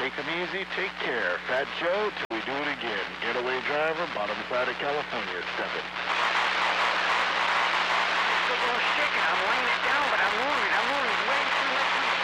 Take them easy, take care. Fat Joe, till we do it again. Getaway driver, bottom side of California, stepping.